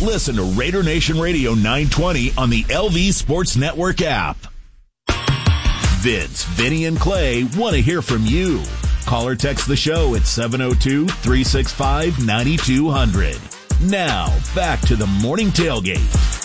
Listen to Raider Nation Radio 920 on the LV Sports Network app. Vince, Vinny, and Clay want to hear from you. Call or text the show at 702-365-9200. Now, back to the Morning Tailgate.